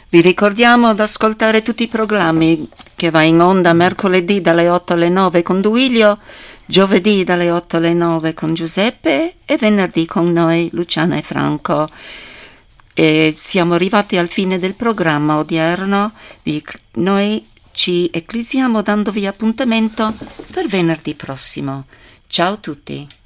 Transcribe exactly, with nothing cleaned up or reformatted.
Vi ricordiamo di ascoltare tutti i programmi che va in onda mercoledì dalle otto alle nove con Duilio, giovedì dalle otto alle nove con Giuseppe e venerdì con noi Luciana e Franco. E siamo arrivati al fine del programma odierno. Vi, noi ci eclisiamo dandovi appuntamento per venerdì prossimo. Ciao a tutti.